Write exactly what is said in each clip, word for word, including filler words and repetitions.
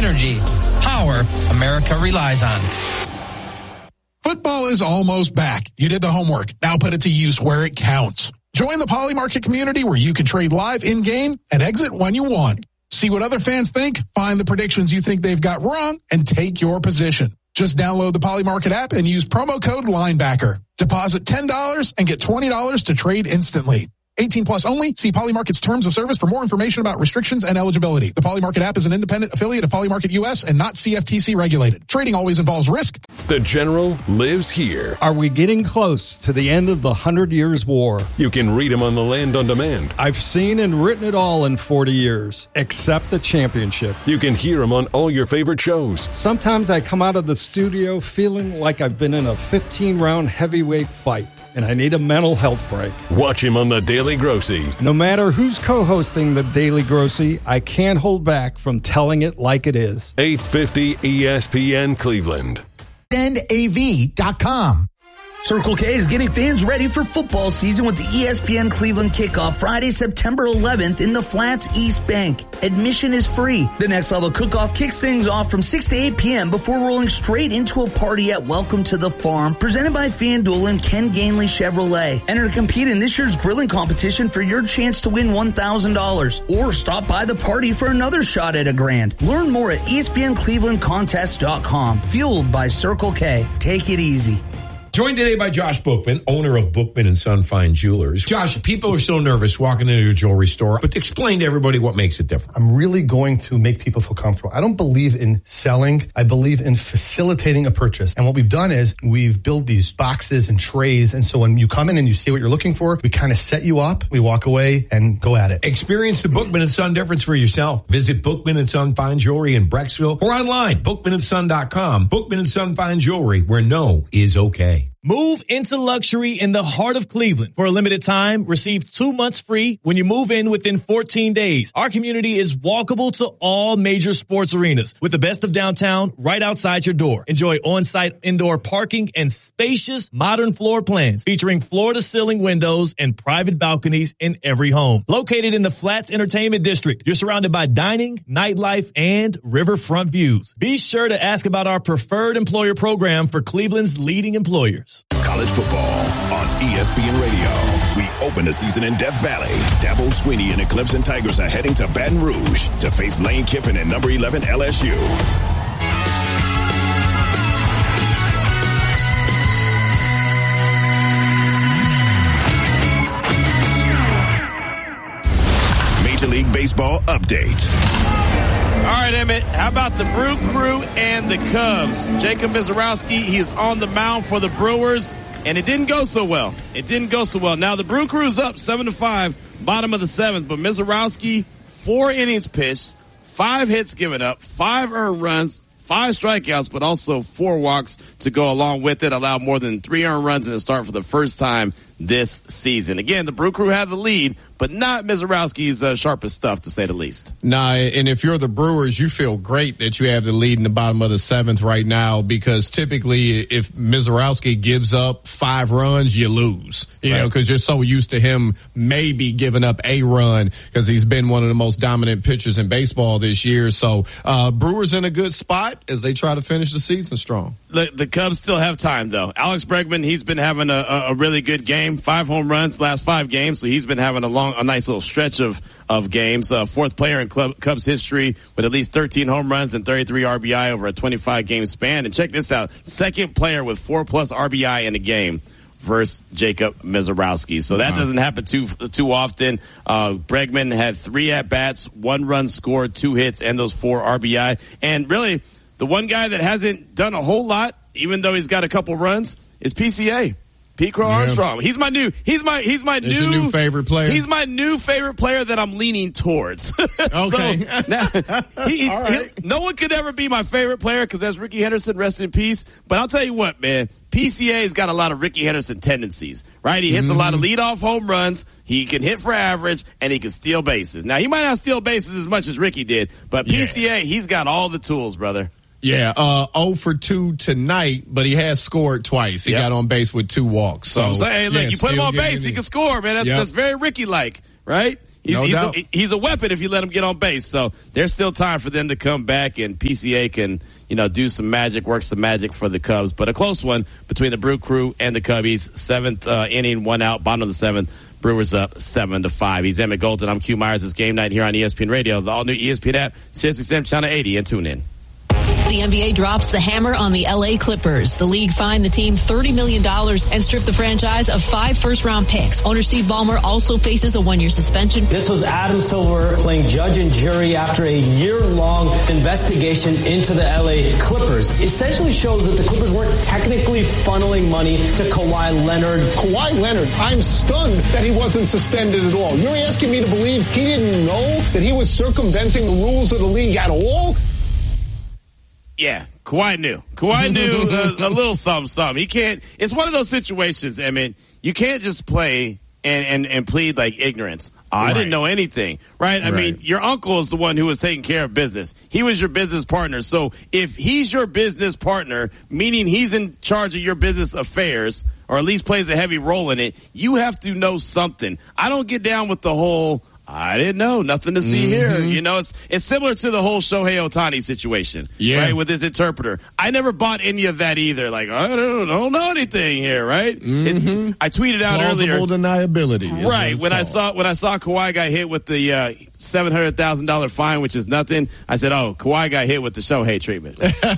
Energy. Power America relies on. Football is almost back. You did the homework. Now put it to use where it counts. Join the Poly Market community where you can trade live in-game and exit when you want. See what other fans think, find the predictions you think they've got wrong, and take your position. Just download the Poly Market app and use promo code Linebacker. Deposit ten dollars and get twenty dollars to trade instantly. eighteen plus only. See Poly Market's terms of service for more information about restrictions and eligibility. The Poly Market app is an independent affiliate of Poly Market U S and not C F T C regulated. Trading always involves risk. The General lives here. Are we getting close to the end of the Hundred Years' War? You can read him on the Land on Demand. I've seen and written it all in forty years, except the championship. You can hear him on all your favorite shows. Sometimes I come out of the studio feeling like I've been in a fifteen-round heavyweight fight, and I need a mental health break. Watch him on The Daily Grossy. No matter who's co-hosting The Daily Grossy, I can't hold back from telling it like it is. eight fifty E S P N Cleveland. Bend A V dot com. Circle K is getting fans ready for football season with the E S P N Cleveland kickoff Friday, September eleventh in the Flats East Bank. Admission is free. The Next Level Cook-Off kicks things off from six to eight p.m. before rolling straight into a party at Welcome to the Farm, presented by FanDuel and Ken Gainley Chevrolet. Enter to compete in this year's grilling competition for your chance to win one thousand dollars. Or stop by the party for another shot at a grand. Learn more at E S P N Cleveland Contest dot com. Fueled by Circle K. Take it easy. Joined today by Josh Bookman, owner of Bookman and Son Fine Jewelers. Josh, people are so nervous walking into a jewelry store, but explain to everybody what makes it different. I'm really going to make people feel comfortable. I don't believe in selling. I believe in facilitating a purchase. And what we've done is we've built these boxes and trays. And so when you come in and you see what you're looking for, we kind of set you up. We walk away and go at it. Experience the Bookman and Son difference for yourself. Visit Bookman and Son Fine Jewelry in Brecksville or online, bookman and son dot com. Bookman and Son Fine Jewelry, where no is okay. Move into luxury in the heart of Cleveland. For a limited time, receive two months free when you move in within fourteen days. Our community is walkable to all major sports arenas with the best of downtown right outside your door. Enjoy on-site indoor parking and spacious modern floor plans featuring floor-to-ceiling windows and private balconies in every home. Located in the Flats Entertainment District, you're surrounded by dining, nightlife, and riverfront views. Be sure to ask about our preferred employer program for Cleveland's leading employers. College football on E S P N Radio. We open the season in Death Valley. Dabo Swinney and the Clemson Tigers are heading to Baton Rouge to face Lane Kiffin and number eleven L S U. Major League Baseball update. All right, Emmett, how about the Brew Crew and the Cubs? Jacob Misiorowski, he is on the mound for the Brewers, and it didn't go so well. It didn't go so well. Now, the Brew Crew's up seven to five, bottom of the seventh, but Misiorowski, four innings pitched, five hits given up, five earned runs, five strikeouts, but also four walks to go along with it, allowed more than three earned runs in the start for the first time this season. Again, the Brew Crew had the lead, but not Misiorowski's uh, sharpest stuff, to say the least. Nah, and if you're the Brewers, you feel great that you have the lead in the bottom of the seventh right now, because typically if Misiorowski gives up five runs, you lose, you right. know, because you're so used to him maybe giving up a run because he's been one of the most dominant pitchers in baseball this year. So uh Brewers in a good spot as they try to finish the season strong. The, the Cubs still have time, though. Alex Bregman, he's been having a, a really good game. Five home runs last five games, so he's been having a long, a nice little stretch of of games. Uh, fourth player in Club, Cubs history with at least thirteen home runs and thirty-three R B I over a twenty-five game span. And check this out: second player with four plus R B I in a game versus Jacob Misiorowski. So that wow. doesn't happen too too often. Uh, Bregman had three at bats, one run scored, two hits, and those four R B I. And really, the one guy that hasn't done a whole lot, even though he's got a couple runs, is P C A. Pete Crow yeah. Armstrong. He's my new, he's my, he's my new, new favorite player. He's my new favorite player that I'm leaning towards. Okay. so, now, he, he's, right. he, no one could ever be my favorite player because that's Ricky Henderson, rest in peace. But I'll tell you what, man, P C A's got a lot of Ricky Henderson tendencies, right? He hits mm-hmm. a lot of leadoff home runs. He can hit for average, and he can steal bases. Now, he might not steal bases as much as Ricky did, but P C A, yeah. he's got all the tools, brother. Yeah, uh, oh for two tonight, but he has scored twice. He yep. got on base with two walks. So, so I'm saying, hey, look, yeah, you put him on base, he can score, man. That's, yep. that's very Ricky-like, right? He's, no he's, doubt. a, he's a weapon if you let him get on base. So there's still time for them to come back, and P C A can, you know, do some magic, work some magic for the Cubs. But a close one between the Brew Crew and the Cubbies. Seventh uh, inning, one out, bottom of the seventh. Brewers up seven to five. He's Emmett Golden. I'm Q Myers. It's Game Night here on E S P N Radio, the all-new E S P N app, SiriusXM Channel eighty, and tune in. The N B A drops the hammer on the L A Clippers. The league fined the team thirty million dollars and stripped the franchise of five first-round picks. Owner Steve Ballmer also faces a one-year suspension. This was Adam Silver playing judge and jury after a year-long investigation into the L A Clippers. It essentially shows that the Clippers weren't technically funneling money to Kawhi Leonard. Kawhi Leonard, I'm stunned that he wasn't suspended at all. You're asking me to believe he didn't know that he was circumventing the rules of the league at all? Yeah, Kawhi knew. Kawhi knew a, a little something, something. He can't. It's one of those situations. I mean, you can't just play and and, and plead like ignorance. Oh, I right. didn't know anything, right? I right. mean, your uncle is the one who was taking care of business. He was your business partner. So if he's your business partner, meaning he's in charge of your business affairs, or at least plays a heavy role in it, you have to know something. I don't get down with the whole, I didn't know, nothing to see mm-hmm. here. You know, it's it's similar to the whole Shohei Ohtani situation, yeah. right, with his interpreter. I never bought any of that either. Like, I don't, don't know anything here, right? Mm-hmm. It's, I tweeted out Plausible earlier. deniability. Right. When I saw when I saw Kawhi got hit with the uh, seven hundred thousand dollars fine, which is nothing, I said, oh, Kawhi got hit with the Shohei treatment.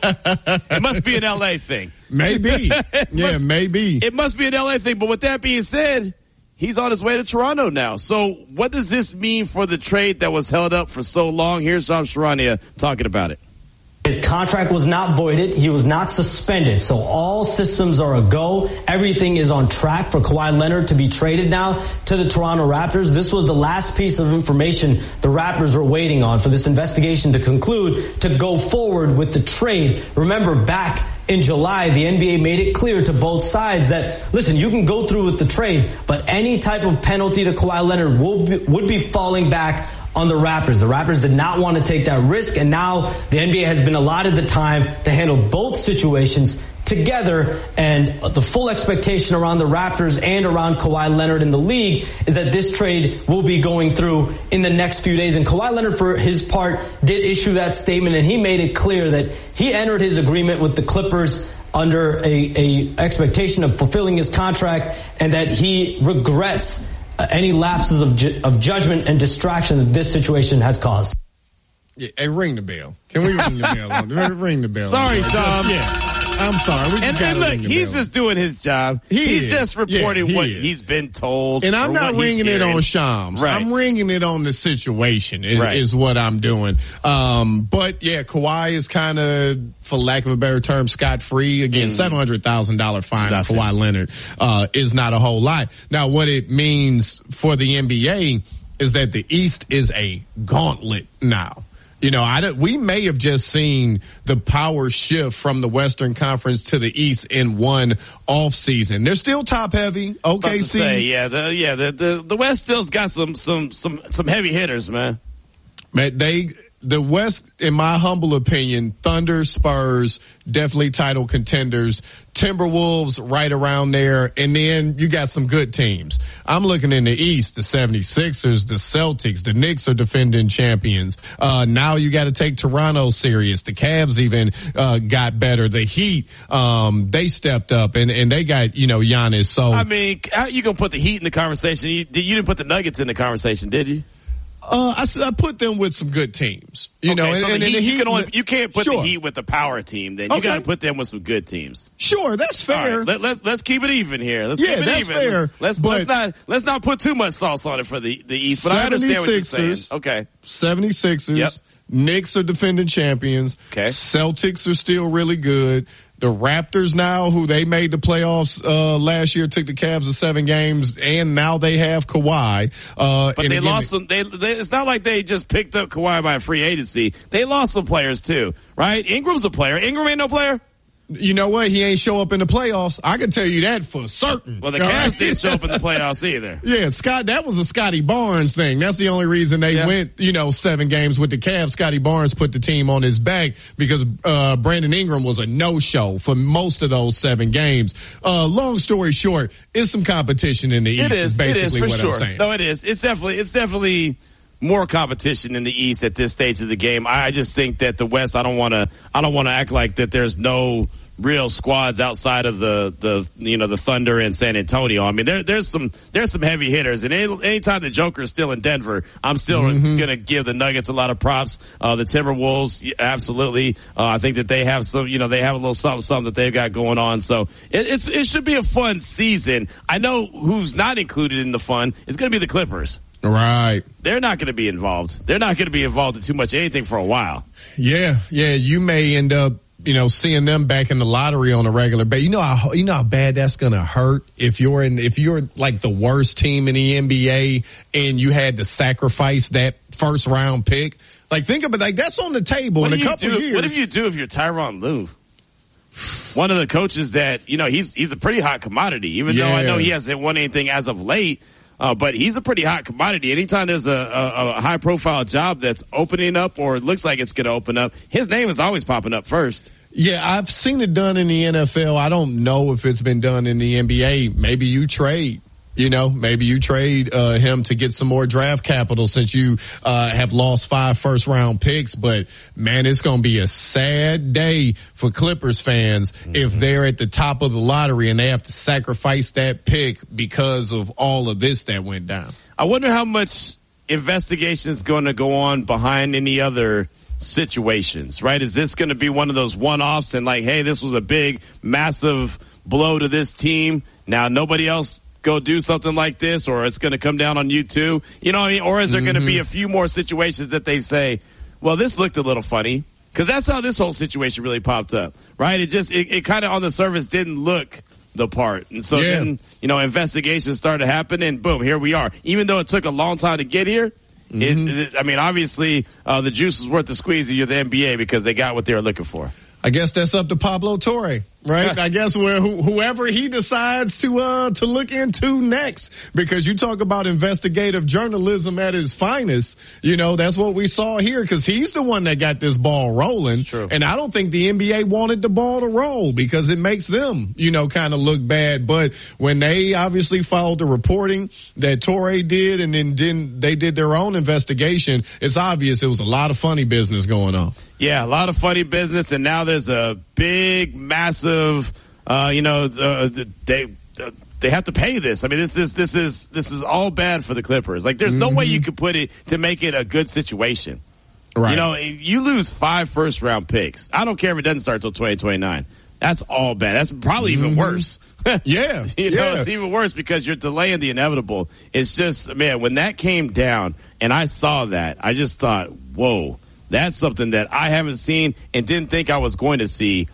It must be an L A thing. Maybe. yeah, must, maybe. It must be an L A thing. But with that being said, he's on his way to Toronto now. So what does this mean for the trade that was held up for so long? Here's John Charania talking about it. His contract was not voided. He was not suspended. So all systems are a go. Everything is on track for Kawhi Leonard to be traded now to the Toronto Raptors. This was the last piece of information the Raptors were waiting on for this investigation to conclude to go forward with the trade. Remember, back in July, the N B A made it clear to both sides that, listen, you can go through with the trade, but any type of penalty to Kawhi Leonard will be, would be falling back on the Raptors. The Raptors did not want to take that risk, and now the N B A has been allotted the time to handle both situations together, and the full expectation around the Raptors and around Kawhi Leonard in the league is that this trade will be going through in the next few days. And Kawhi Leonard, for his part, did issue that statement, and he made it clear that he entered his agreement with the Clippers under a, a expectation of fulfilling his contract, and that he regrets any lapses of ju- of judgment and distraction that this situation has caused. Yeah, hey, ring the bell. Can we ring the bell? On? Ring the bell. Sorry, Tom. Yeah. I'm sorry. We just and and look, he's bell. just doing his job. He he's is. just reporting yeah, he what is. he's been told. And I'm not ringing it on Shams. Right. I'm ringing it on the situation is, right. is what I'm doing. Um, but yeah, Kawhi is kind of, for lack of a better term, scot-free. Again, mm. seven hundred thousand dollars fine on Kawhi Leonard uh, is not a whole lot. Now, what it means for the N B A is that the East is a gauntlet now. You know, I don't, we may have just seen the power shift from the Western Conference to the East in one off season. They're still top heavy. O K C, say, yeah, the yeah the, the the West still's got some some some some heavy hitters, man. Man, they the West, in my humble opinion, Thunder, Spurs, definitely title contenders. Timberwolves right around there, and then you got some good teams. I'm looking in the East, the seventy-sixers, the Celtics, the Knicks are defending champions. Uh, now you got to take Toronto serious. The Cavs even uh, got better. The Heat, um, they stepped up, and, and they got, you know, Giannis. So I mean, how you gonna put the Heat in the conversation? You, you didn't put the Nuggets in the conversation, did you? Uh, I, I put them with some good teams, you okay, know, so and, and the Heat, the Heat, you can only, you can't put sure. the Heat with the power team. Then you okay. got to put them with some good teams. Sure, that's fair. Right, let, let's let's keep it even here. Let's yeah, keep it that's even. fair. Let's let's not let's not put too much sauce on it for the the East. But I understand what you're saying. Okay, seventy-sixers. Yep. Knicks are defending champions. Okay. Celtics are still really good. The Raptors now, who they made the playoffs uh last year, took the Cavs to seven games, and now they have Kawhi. Uh, but they again, lost some. They, they, it's not like they just picked up Kawhi by free agency. They lost some players too, right? Ingram's a player. Ingram ain't no player. you know what? He ain't show up in the playoffs. I can tell you that for certain. Well, the Cavs didn't show up in the playoffs either. Yeah, Scott, that was a Scotty Barnes thing. That's the only reason they yeah. went, you know, seven games with the Cavs. Scotty Barnes put the team on his back because uh Brandon Ingram was a no-show for most of those seven games. Uh long story short, it's some competition in the East. It is, is basically it is for what sure. I'm saying. No, it is. It's definitely, it's definitely more competition in the East at this stage of the game. I just think that the West, I don't want to, I don't want to act like that there's no real squads outside of the, the, you know, the Thunder and San Antonio. I mean, there, there's some, there's some heavy hitters, and any, anytime the Joker is still in Denver, I'm still mm-hmm. going to give the Nuggets a lot of props. Uh, the Timberwolves, absolutely. Uh, I think that they have some, you know, they have a little something, something that they've got going on. So it, it's, it should be a fun season. I know who's not included in the fun is going to be the Clippers. Right. They're not going to be involved. They're not going to be involved in too much anything for a while. Yeah. Yeah. You may end up, you know, seeing them back in the lottery on a regular basis. You know how, you know how bad that's going to hurt if you're in, if you're like the worst team in the N B A and you had to sacrifice that first round pick. Like, think about, like, that's on the table what in a couple do, years. What if you do if you're Tyronn Lue? One of the coaches that, you know, he's, he's a pretty hot commodity, even yeah. though I know he hasn't won anything as of late. Uh, but he's a pretty hot commodity. Anytime there's a, a, a high profile job that's opening up or looks like it's going to open up, his name is always popping up first. Yeah, I've seen it done in the N F L. I don't know if it's been done in the N B A. Maybe you trade. You know, maybe you trade uh, him to get some more draft capital since you uh, have lost five first round picks. But man, it's going to be a sad day for Clippers fans mm-hmm. if they're at the top of the lottery and they have to sacrifice that pick because of all of this that went down. I wonder how much investigation is going to go on behind any other situations, right? Is this going to be one of those one-offs and like, hey, this was a big, massive blow to this team. Now nobody else go do something like this, or it's going to come down on you too, you know what I mean? Or is there mm-hmm. going to be a few more situations that they say, well, this looked a little funny? Because that's how this whole situation really popped up, right? It just, it, it kind of on the surface didn't look the part. And so yeah. then, you know, investigations started to happen and boom, here we are. Even though it took a long time to get here, mm-hmm. it, it, I mean, obviously, uh, the juice was worth the squeeze if you're the N B A because they got what they were looking for. I guess that's up to Pablo Torre, right? I guess where wh- whoever he decides to uh to look into next, because you talk about investigative journalism at its finest. You know, that's what we saw here because he's the one that got this ball rolling. True. And I don't think the N B A wanted the ball to roll because it makes them, you know, kind of look bad. But when they obviously followed the reporting that Torre did, and then didn't, they did their own investigation, it's obvious it was a lot of funny business going on. Yeah, a lot of funny business, and now there's a big, massive, uh, you know, uh, they uh, they have to pay this. I mean, this is this is this is all bad for the Clippers. Like, there's mm-hmm. no way you could put it to make it a good situation. Right. You know, you lose five first round picks. I don't care if it doesn't start till twenty twenty-nine. That's all bad. That's probably even mm-hmm. worse. yeah. You know, yeah. it's even worse because you're delaying the inevitable. It's just, man, when that came down and I saw that, I just thought, whoa. That's something that I haven't seen and didn't think I was going to see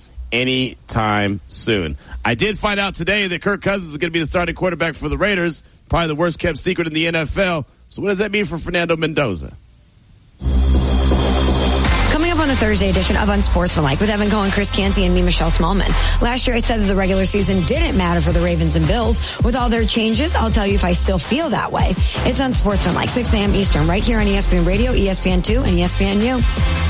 anytime soon. I did find out today that Kirk Cousins is going to be the starting quarterback for the Raiders, probably the worst kept secret in the N F L. So what does that mean for Fernando Mendoza? Coming up on the Thursday edition of Unsportsmanlike with Evan Cohen, Chris Canty, and me, Michelle Smallman. Last year I said that the regular season didn't matter for the Ravens and Bills. With all their changes, I'll tell you if I still feel that way. It's Unsportsmanlike, six a.m. Eastern, right here on E S P N Radio, E S P N two, and E S P N U.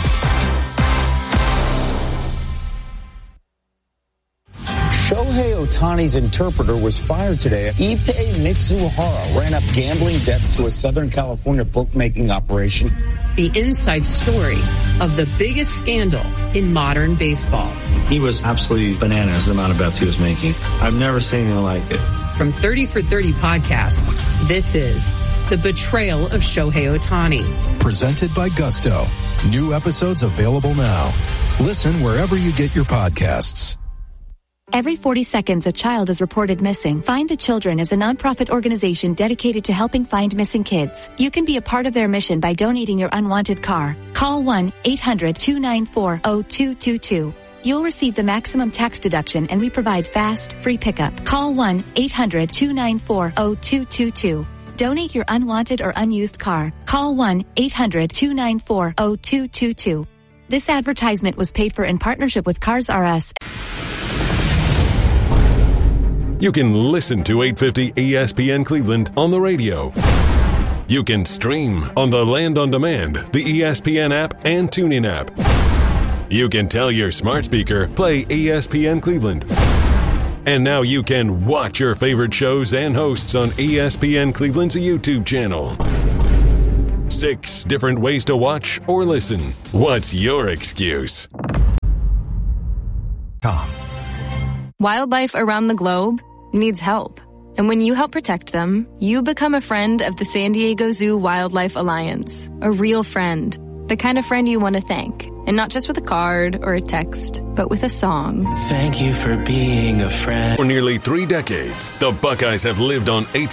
Shohei Ohtani's interpreter was fired today. Ippei Mitsuhara ran up gambling debts to a Southern California bookmaking operation. The inside story of the biggest scandal in modern baseball. He was absolutely bananas, the amount of bets he was making. I've never seen anything like it. From thirty for thirty podcasts, this is The Betrayal of Shohei Ohtani. Presented by Gusto. New episodes available now. Listen wherever you get your podcasts. Every forty seconds, a child is reported missing. Find the Children is a nonprofit organization dedicated to helping find missing kids. You can be a part of their mission by donating your unwanted car. Call one eight hundred two nine four zero two two two. You'll receive the maximum tax deduction, and we provide fast, free pickup. Call one eight hundred two nine four zero two two two. Donate your unwanted or unused car. Call one eight hundred two nine four zero two two two. This advertisement was paid for in partnership with Cars R Us. You can listen to eight fifty E S P N Cleveland on the radio. You can stream on the Land on Demand, the E S P N app, and TuneIn app. You can tell your smart speaker, play E S P N Cleveland. And now you can watch your favorite shows and hosts on E S P N Cleveland's YouTube channel. Six different ways to watch or listen. What's your excuse? Wildlife around the globe needs help. And when you help protect them, you become a friend of the San Diego Zoo Wildlife Alliance. A real friend. The kind of friend you want to thank. And not just with a card or a text, but with a song. Thank you for being a friend. For nearly three decades, the Buckeyes have lived on eight